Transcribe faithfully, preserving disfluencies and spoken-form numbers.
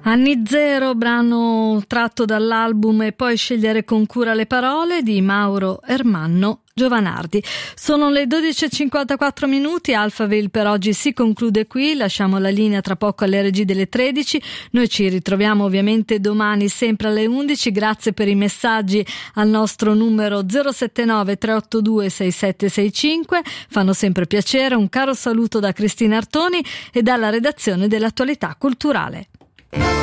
Anni Zero, brano tratto dall'album E poi scegliere con cura le parole di Mauro Ermanno Giovanardi. Sono le dodici e cinquantaquattro minuti, Alphaville per oggi si conclude qui, lasciamo la linea tra poco alle regie delle tredici, noi ci ritroviamo ovviamente domani sempre alle undici, grazie per i messaggi al nostro numero zero sette nove tre otto due sei sette sei cinque, fanno sempre piacere, un caro saluto da Cristina Artoni e dalla redazione dell'Attualità Culturale.